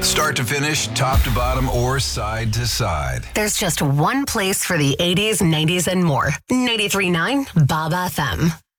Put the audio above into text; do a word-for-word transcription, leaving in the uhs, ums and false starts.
Start to finish, top to bottom, or side to side. There's just one place for the eighties, nineties, and more. ninety-three point nine Bob F M.